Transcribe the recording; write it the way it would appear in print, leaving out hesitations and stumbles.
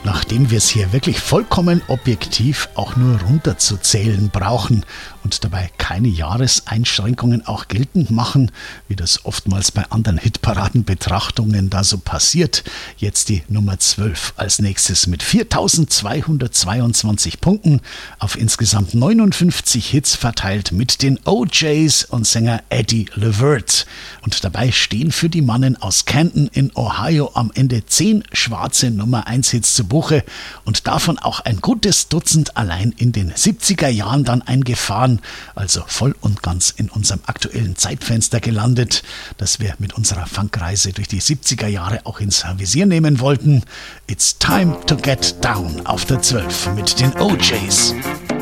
nachdem wir es hier wirklich vollkommen objektiv auch nur runterzuzählen brauchen und dabei keine Jahreseinschränkungen auch geltend machen, wie das oftmals bei anderen Hitparadenbetrachtungen da so passiert. Jetzt die Nummer 12 als nächstes mit 4.222 Punkten auf insgesamt 59 Hits verteilt mit den OJs und Sänger Eddie Levert. Und dabei stehen für die Mannen aus Canton in Ohio am Ende 10 schwarze Nummer 1 Hits zu Buche und davon auch ein gutes Dutzend allein in den 70er Jahren dann eingefahren, also voll und ganz in unserem aktuellen Zeitfenster gelandet, das wir mit unserer Funkreise durch die 70er Jahre auch ins Visier nehmen wollten. It's Time to Get Down auf der 12 mit den OJs.